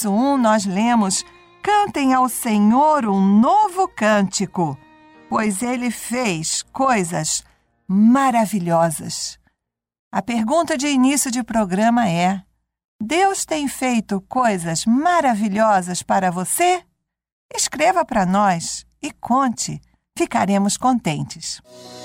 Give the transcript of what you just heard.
verso 1, nós lemos: Cantem ao Senhor um novo cântico, pois Ele fez coisas maravilhosas. A pergunta de início de programa é: Deus tem feito coisas maravilhosas para você? Escreva para nós e conte, ficaremos contentes.